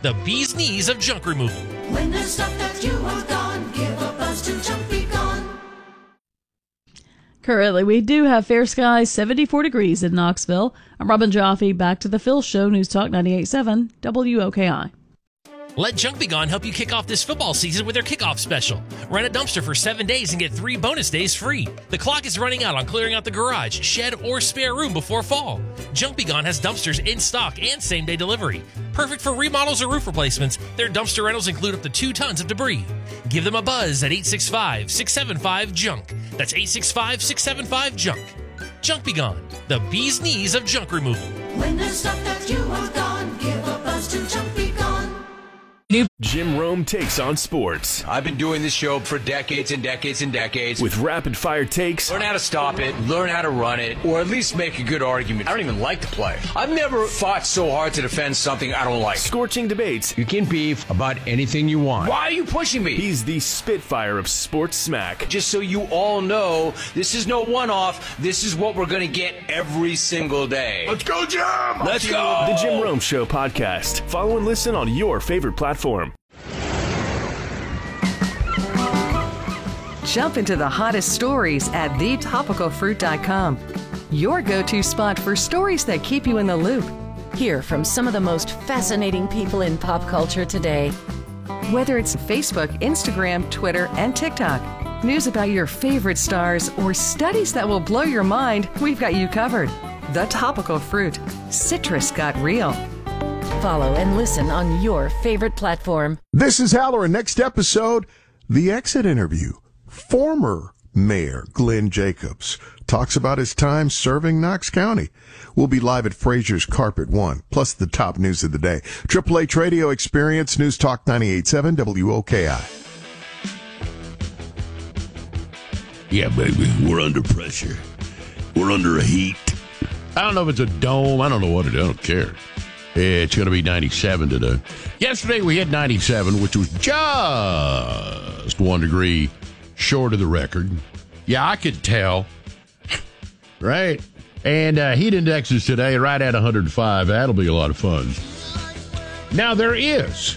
the bee's knees of junk removal. When there's stuff that you want gone, give a buzz to Junk Be Gone. Currently, we do have fair skies, 74 degrees in Knoxville. I'm Robin Jaffe. Back to the Phil Show, News Talk 98.7 WOKI. Let Junk Be Gone help you kick off this football season with their kickoff special. Rent a dumpster for 7 days and get 3 bonus days free. The clock is running out on clearing out the garage, shed, or spare room before fall. Junk Be Gone has dumpsters in stock and same-day delivery. Perfect for remodels or roof replacements, their dumpster rentals include up to 2 tons of debris. Give them a buzz at 865-675-JUNK. That's 865-675-JUNK. Junk Be Gone, the bee's knees of junk removal. When there's stuff that you want gone, give a buzz to Junk Be Gone. Jim Rome takes on sports. I've been doing this show for decades and decades and decades. With rapid-fire takes. Learn how to stop it, learn how to run it, or at least make a good argument. I don't even like to play. I've never fought so hard to defend something I don't like. Scorching debates. You can beef about anything you want. Why are you pushing me? He's the Spitfire of sports smack. Just so you all know, this is no one-off. This is what we're going to get every single day. Let's go, Jim! Let's go! The Jim Rome Show podcast. Follow and listen on your favorite platform. Jump into the hottest stories at thetopicalfruit.com. Your go-to spot for stories that keep you in the loop. Hear from some of the most fascinating people in pop culture today. Whether it's Facebook, Instagram, Twitter, and TikTok, news about your favorite stars, or studies that will blow your mind, we've got you covered. The Topical Fruit. Citrus got real. Follow and listen on your favorite platform. This is Halloran. Next episode, the exit interview. Former Mayor Glenn Jacobs talks about his time serving Knox County. We'll be live at Frazier's Carpet One, plus the top news of the day. Triple H Radio Experience, News Talk 98.7 WOKI. Yeah, baby, we're under pressure. We're under a heat. I don't know if it's a dome. I don't know what it is. I don't care. It's going to be 97 today. Yesterday we hit 97, which was just 1 degree short of the record. Yeah, I could tell. Right? And heat index is today right at 105. That'll be a lot of fun. Now there is,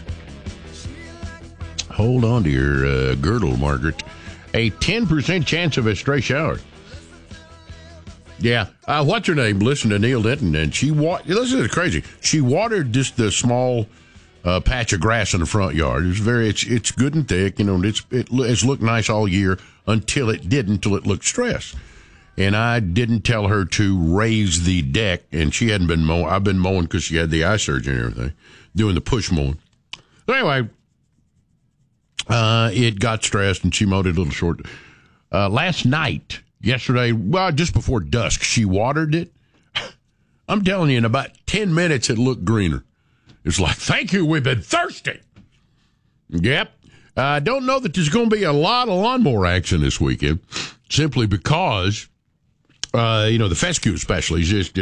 hold on to your girdle, Margaret, a 10% chance of a stray shower. Yeah. What's her name? Listen to Neil Denton, and listen to the crazy. She watered just the small patch of grass in the front yard. It's good and thick, you know. It's looked nice all year until it looked stressed. And I didn't tell her to raise the deck, and she hadn't been mowing. I've been mowing because she had the eye surgery and everything, doing the push mowing. So anyway, it got stressed, and she mowed it a little short. Yesterday, well, just before dusk, she watered it. I'm telling you, in about 10 minutes, it looked greener. It's like, thank you, we've been thirsty. Yep. I don't know that there's going to be a lot of lawnmower action this weekend, simply because, the fescue especially,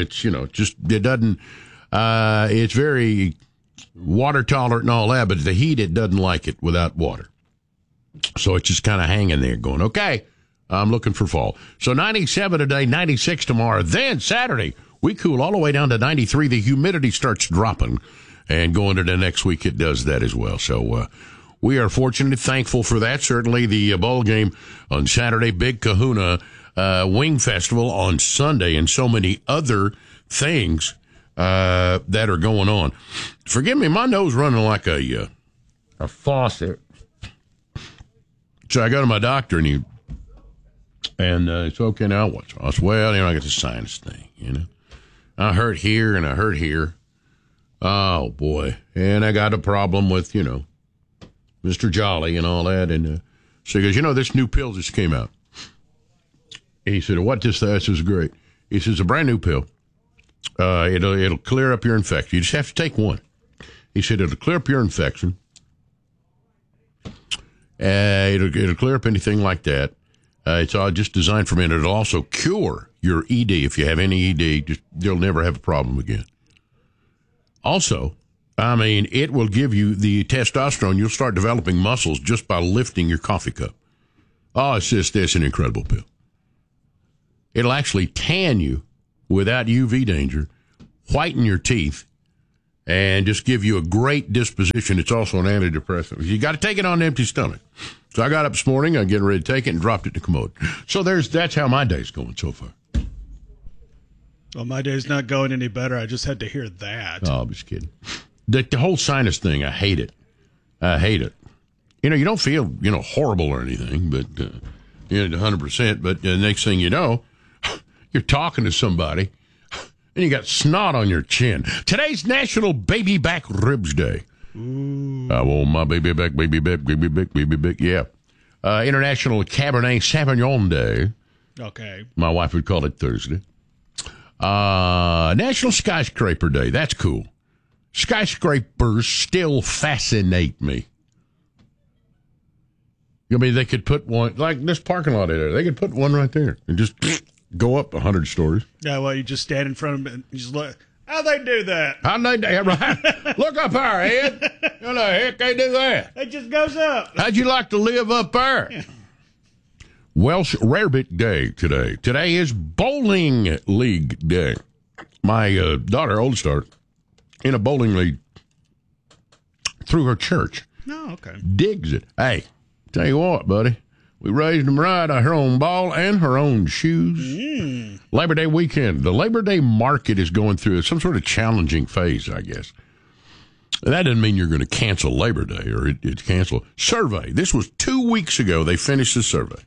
it's very water tolerant and all that, but the heat, it doesn't like it without water. So it's just kind of hanging there going, okay, I'm looking for fall. So 97 today, 96 tomorrow. Then Saturday, we cool all the way down to 93. The humidity starts dropping. And going into the next week, it does that as well. So we are fortunate, thankful for that. Certainly the bowl game on Saturday, Big Kahuna Wing Festival on Sunday, and so many other things that are going on. Forgive me, my nose running like a faucet. So I go to my doctor, and it's okay now. What's I said, well, I got the sinus thing, I hurt here and I hurt here. Oh, boy. And I got a problem with, Mr. Jolly and all that. And so he goes, this new pill just came out. And he said, what this is great. He says, a brand new pill. It'll clear up your infection. You just have to take one. He said, it'll clear up your infection. It'll clear up anything like that. It's all just designed for men. It'll also cure your ED. If you have any ED, you'll never have a problem again. Also, it will give you the testosterone. You'll start developing muscles just by lifting your coffee cup. Oh, it's an incredible pill. It'll actually tan you without UV danger, whiten your teeth, and just give you a great disposition. It's also an antidepressant. You got to take it on an empty stomach. So I got up this morning, I'm getting ready to take it, and dropped it in the commode. So that's how my day's going so far. Well, my day's not going any better. I just had to hear that. Oh, I'm just kidding. The whole sinus thing, I hate it. I hate it. You know, you don't feel, horrible or anything, but, 100%. But the next thing you know, you're talking to somebody, and you got snot on your chin. Today's National Baby Back Ribs Day. Ooh. I want my baby back, baby back, baby back, baby back. Yeah. International Cabernet Sauvignon Day. Okay. My wife would call it Thursday. National Skyscraper Day. That's cool. Skyscrapers still fascinate me. I mean, they could put one, like this parking lot there, they could put one right there and just go up 100 stories. Yeah, well, you just stand in front of them and you just look. How'd they do that? How'd they do that? Right? Look up there, Ed. How the heck they do that? It just goes up. How'd you like to live up there? Yeah. Welsh Rarebit Day today. Today is Bowling League Day. My daughter, oldest daughter, in a bowling league through her church. Oh, okay. Digs it. Hey, tell you what, buddy. We raised them right, her own ball and her own shoes. Labor Day weekend. The Labor Day market is going through some sort of challenging phase, I guess. That doesn't mean you're going to cancel Labor Day or it's canceled. Survey. This was 2 weeks ago they finished the survey.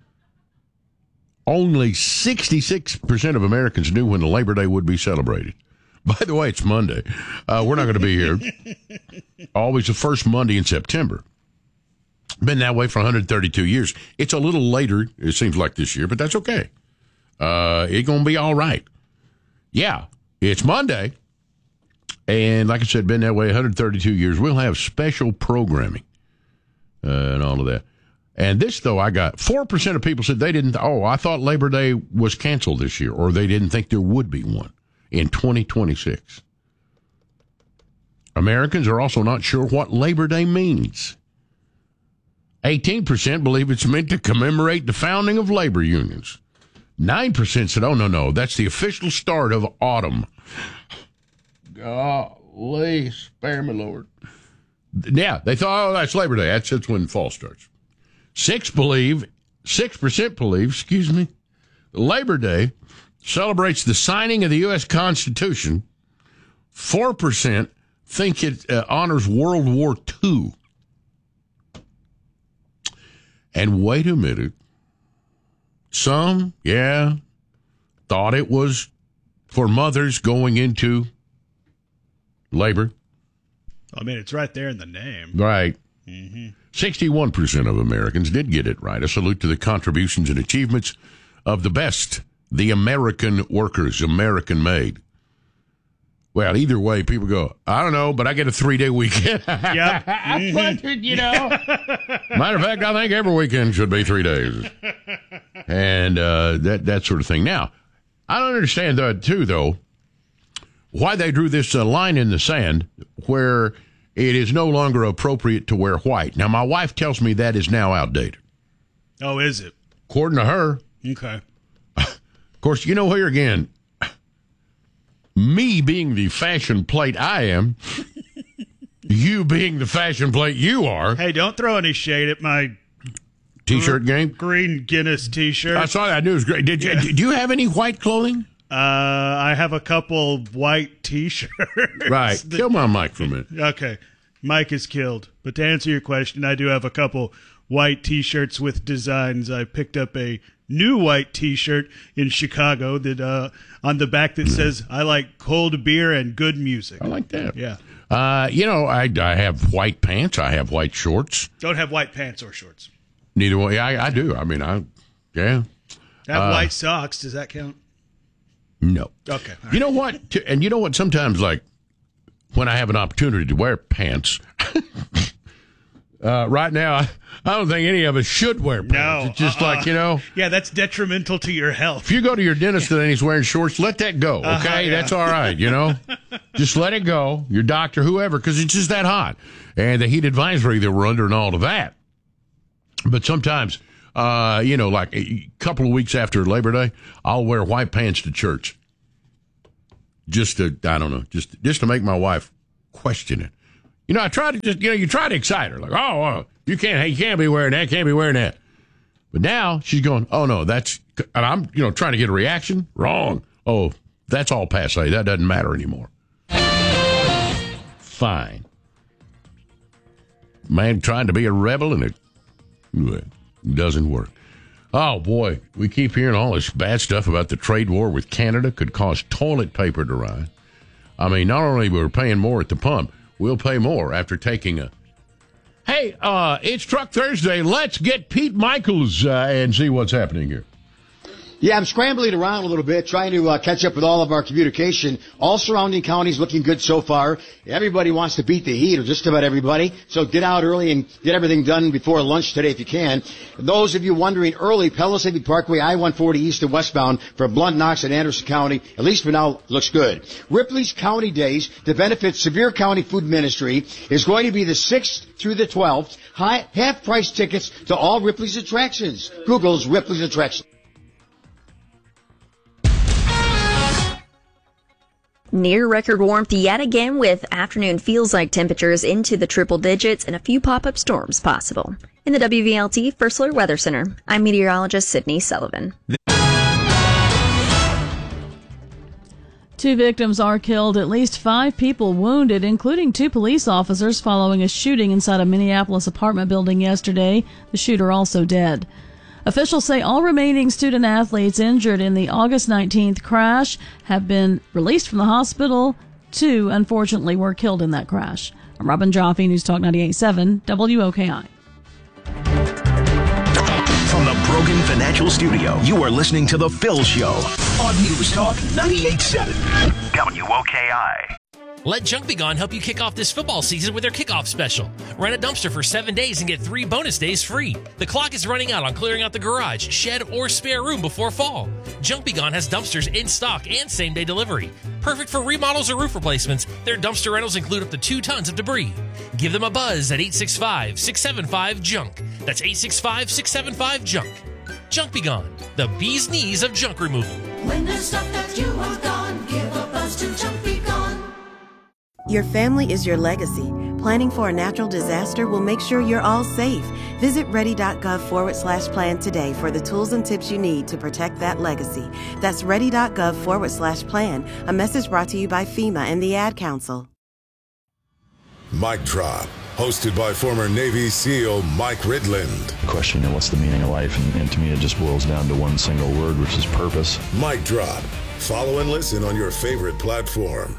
Only 66% of Americans knew when the Labor Day would be celebrated. By the way, it's Monday. We're not going to be here. Always the first Monday in September. Been that way for 132 years. It's a little later, it seems like this year, but that's okay. It's going to be all right. Yeah, it's Monday. And like I said, been that way 132 years. We'll have special programming and all of that. And this, though, I got 4% of people said they didn't. Oh, I thought Labor Day was canceled this year, or they didn't think there would be one in 2026. Americans are also not sure what Labor Day means. 18% believe it's meant to commemorate the founding of labor unions. 9% said, oh, no, that's the official start of autumn. Golly, spare me, Lord. Yeah, they thought, oh, that's Labor Day. That's when fall starts. 6% believe, Labor Day celebrates the signing of the U.S. Constitution. 4% think it honors World War II. And wait a minute. Some, thought it was for mothers going into labor. I mean, it's right there in the name. Right. Mm-hmm. 61% of Americans did get it right. A salute to the contributions and achievements of the best, the American workers, American made. Well, either way, people go, I don't know, but I get a 3-day weekend. Yep. Mm-hmm. Matter of fact, I think every weekend should be 3 days. And that sort of thing. Now, I don't understand, too, though, why they drew this line in the sand where it is no longer appropriate to wear white. Now, my wife tells me that is now outdated. Oh, is it? According to her. Okay. Of course, here again, me being the fashion plate I am, you being the fashion plate you are. Hey, don't throw any shade at my T-shirt game. Green Guinness T-shirt. I saw that. I knew it was great. Did you have any white clothing? I have a couple white T-shirts. Right. Kill my mic for a minute. Okay. Mike is killed. But to answer your question, I do have a couple white T-shirts with designs. I picked up a new white T-shirt in Chicago that on the back that says, I like cold beer and good music. I like that. Yeah. I have white pants. I have white shorts. Don't have white pants or shorts. Neither one. I do. I mean, yeah. I have white socks. Does that count? No. Okay. You know what? And you know what? Sometimes, like, when I have an opportunity to wear pants, right now, I don't think any of us should wear pants. No. It's just like, Yeah, that's detrimental to your health. If you go to your dentist and he's wearing shorts, let that go, okay? Yeah. That's all right, Just let it go. Your doctor, whoever, because it's just that hot. And the heat advisory that we're under and all of that. But sometimes, like a couple of weeks after Labor Day, I'll wear white pants to church. Just to, I don't know, just to make my wife question it. You know, I try to just, you try to excite her. Like, you can't be wearing that. But now she's going, oh, no, and I'm, trying to get a reaction. Wrong. Oh, that's all passé. That doesn't matter anymore. Fine. Man trying to be a rebel, and it doesn't work. Oh, boy, we keep hearing all this bad stuff about the trade war with Canada could cause toilet paper to rise. I mean, not only we're paying more at the pump, we'll pay more after taking Hey, it's Truck Thursday. Let's get Pete Michaels and see what's happening here. Yeah, I'm scrambling around a little bit, trying to catch up with all of our communication. All surrounding counties looking good so far. Everybody wants to beat the heat, or just about everybody. So get out early and get everything done before lunch today if you can. Those of you wondering early, Palisade Parkway, I-140 east and westbound from Blunt, Knox, and Anderson County, at least for now, looks good. Ripley's County Days to benefit Sevier County Food Ministry is going to be the 6th through the 12th. Half-price tickets to all Ripley's attractions. Google's Ripley's Attractions. Near record warmth yet again, with afternoon feels-like temperatures into the triple digits and a few pop-up storms possible. In the WVLT First Alert Weather Center, I'm meteorologist Sydney Sullivan. 2 victims are killed, at least 5 people wounded, including 2 police officers following a shooting inside a Minneapolis apartment building yesterday. The shooter also dead. Officials say all remaining student-athletes injured in the August 19th crash have been released from the hospital. 2, unfortunately, were killed in that crash. I'm Robin Joffe, News Talk 98.7, WOKI. From the Brogan Financial Studio, you are listening to The Phil Show on News Talk 98.7, WOKI. Let Junk Be Gone help you kick off this football season with their kickoff special. Rent a dumpster for 7 days and get 3 bonus days free. The clock is running out on clearing out the garage, shed, or spare room before fall. Junk Be Gone has dumpsters in stock and same-day delivery. Perfect for remodels or roof replacements, their dumpster rentals include up to 2 tons of debris. Give them a buzz at 865-675-JUNK. That's 865-675-JUNK. Junk Be Gone, the bee's knees of junk removal. When there's stuff that you want gone, give a buzz to Junk Be Gone. Your family is your legacy. Planning for a natural disaster will make sure you're all safe. Visit ready.gov/plan today for the tools and tips you need to protect that legacy. That's ready.gov/plan. A message brought to you by FEMA and the Ad Council. Mic Drop, hosted by former Navy SEAL Mike Ridland. Question, what's the meaning of life? And to me, it just boils down to one single word, which is purpose. Mic Drop. Follow and listen on your favorite platform.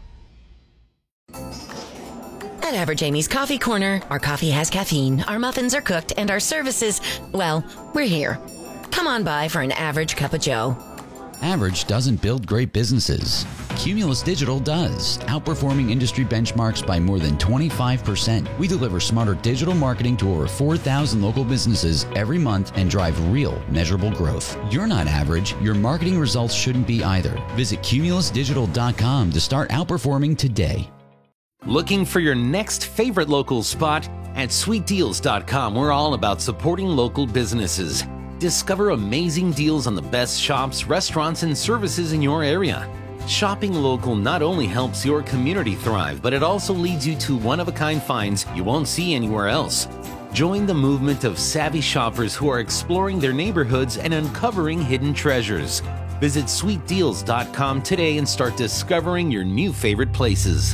At Average Amy's Coffee Corner, our coffee has caffeine, our muffins are cooked, and our services, well, we're here. Come on by for an average cup of joe. Average doesn't build great businesses. Cumulus Digital does, outperforming industry benchmarks by more than 25%. We deliver smarter digital marketing to over 4,000 local businesses every month and drive real, measurable growth. You're not average. Your marketing results shouldn't be either. Visit cumulusdigital.com to start outperforming today. Looking for your next favorite local spot? At sweetdeals.com, we're all about supporting local businesses. Discover amazing deals on the best shops, restaurants, and services in your area. Shopping local not only helps your community thrive, but it also leads you to one-of-a-kind finds you won't see anywhere else. Join the movement of savvy shoppers who are exploring their neighborhoods and uncovering hidden treasures. Visit sweetdeals.com today and start discovering your new favorite places.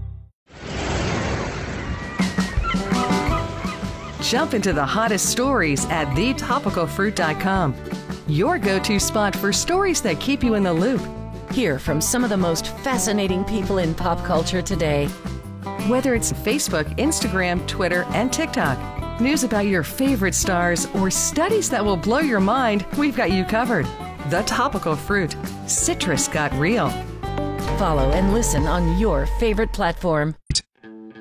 Jump into the hottest stories at thetopicalfruit.com. Your go-to spot for stories that keep you in the loop. Hear from some of the most fascinating people in pop culture today. Whether it's Facebook, Instagram, Twitter, and TikTok, news about your favorite stars, or studies that will blow your mind, we've got you covered. The Topical Fruit. Citrus got real. Follow and listen on your favorite platform.